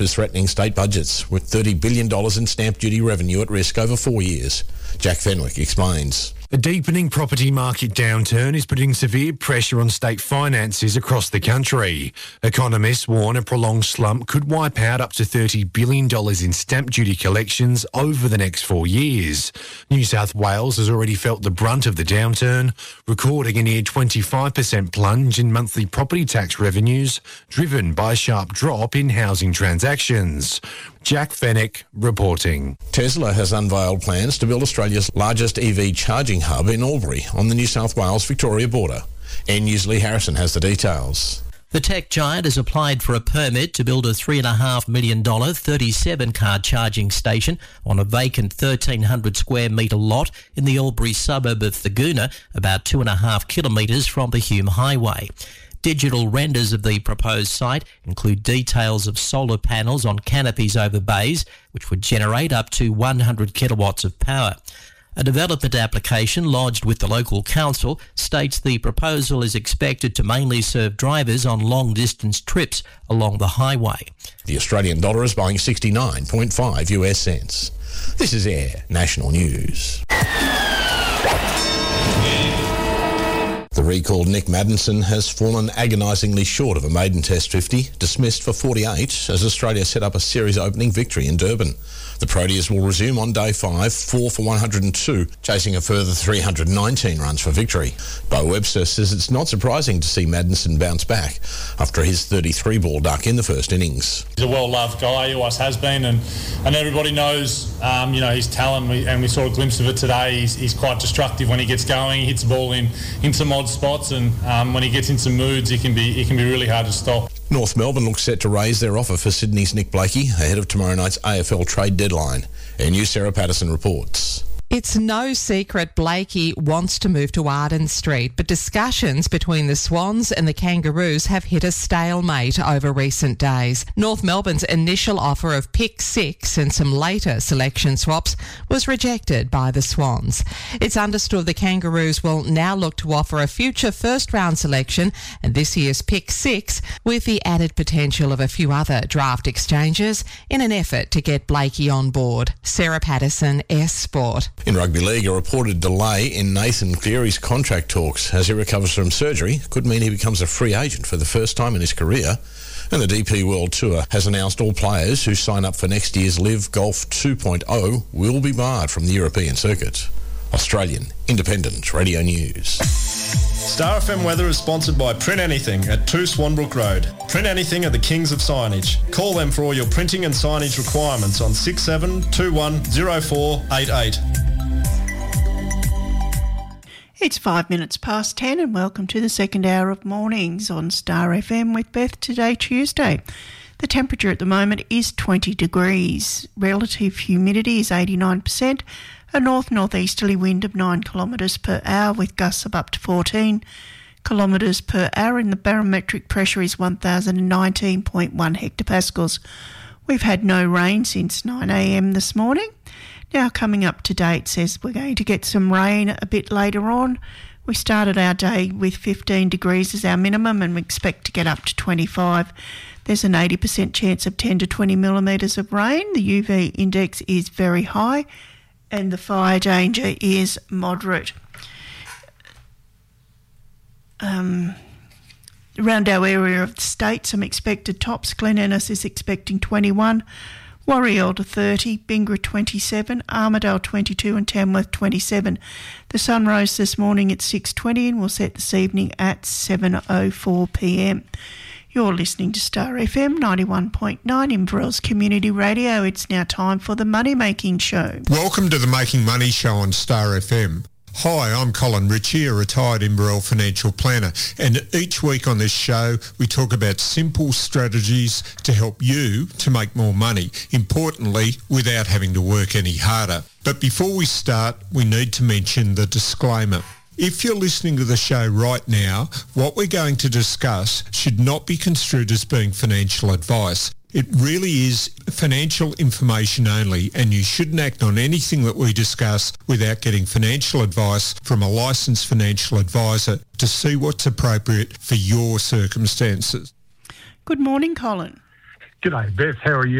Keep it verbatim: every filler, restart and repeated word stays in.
is threatening state budgets with thirty billion dollars in stamp duty revenue at risk over four years. Jack Fenwick explains. A deepening property market downturn is putting severe pressure on state finances across the country. Economists warn a prolonged slump could wipe out up to thirty billion dollars in stamp duty collections over the next four years. New South Wales has already felt the brunt of the downturn, recording a near twenty-five percent plunge in monthly property tax revenues, driven by a sharp drop in housing transactions. Jack Fenwick reporting. Tesla has unveiled plans to build Australia's largest E V charging hub in Albury on the New South Wales-Victoria border. N News' Lee Harrison has the details. The tech giant has applied for a permit to build a three point five million dollars thirty-seven car charging station on a vacant thirteen hundred square metre lot in the Albury suburb of Thurgoona, about two and a half kilometres from the Hume Highway. Digital renders of the proposed site include details of solar panels on canopies over bays, which would generate up to one hundred kilowatts of power. A development application lodged with the local council states the proposal is expected to mainly serve drivers on long-distance trips along the highway. The Australian dollar is buying sixty-nine point five US cents. This is Air National News. The recalled Nick Maddinson has fallen agonisingly short of a maiden Test fifty, dismissed for forty-eight as Australia set up a series-opening victory in Durban. The Proteas will resume on day five, four for one hundred two, chasing a further three hundred nineteen runs for victory. Bo Webster says it's not surprising to see Maddinson bounce back after his thirty-three ball duck in the first innings. He's a well-loved guy, he always has been, and, and everybody knows um, you know, his talent, we, and we saw a glimpse of it today. He's, he's quite destructive when he gets going, he hits the ball in, in some odd spots, and um, when he gets into moods, he can be he can be really hard to stop. North Melbourne looks set to raise their offer for Sydney's Nick Blakey ahead of tomorrow night's A F L trade deadline. N News' Sarah Patterson reports. It's no secret Blakey wants to move to Arden Street, but discussions between the Swans and the Kangaroos have hit a stalemate over recent days. North Melbourne's initial offer of pick six and some later selection swaps was rejected by the Swans. It's understood the Kangaroos will now look to offer a future first-round selection and this year's pick six, with the added potential of a few other draft exchanges in an effort to get Blakey on board. Sarah Patterson, S Sport. In rugby league, a reported delay in Nathan Cleary's contract talks as he recovers from surgery could mean he becomes a free agent for the first time in his career. And the D P World Tour has announced all players who sign up for next year's Live Golf two point oh will be barred from the European circuit. Australian Independent Radio News. Star F M weather is sponsored by Print Anything at two Swanbrook Road. Print Anything are the kings of signage. Call them for all your printing and signage requirements on six seven two one zero four eight eight. It's five minutes past ten and welcome to the second hour of mornings on Star F M with Beth today, Tuesday. The temperature at the moment is twenty degrees. Relative humidity is eighty-nine percent. A north-northeasterly wind of nine kilometres per hour with gusts of up to fourteen kilometres per hour, and the barometric pressure is one thousand nineteen point one hectopascals. We've had no rain since nine a m this morning. Now coming up to date says we're going to get some rain a bit later on. We started our day with fifteen degrees as our minimum and we expect to get up to twenty-five. There's an eighty percent chance of ten to twenty millimetres of rain. The U V index is very high and the fire danger is moderate. Um, around our area of the state, some expected tops. Glen Innes is expecting twenty-one. Warrior thirty, Bingra twenty-seven, Armidale twenty-two and Tamworth twenty-seven. The sun rose this morning at six twenty and will set this evening at seven oh four p m. You're listening to Star F M ninety-one point nine Inverell's Community Radio. It's now time for the Money Making Show. Welcome to the Making Money Show on Star F M. Hi, I'm Colin Ritchie, a retired Inverell financial planner, and each week on this show we talk about simple strategies to help you to make more money, importantly without having to work any harder. But before we start, we need to mention the disclaimer. If you're listening to the show right now, what we're going to discuss should not be construed as being financial advice. It really is financial information only, and you shouldn't act on anything that we discuss without getting financial advice from a licensed financial advisor to see what's appropriate for your circumstances. Good morning, Colin. G'day, Beth. How are you?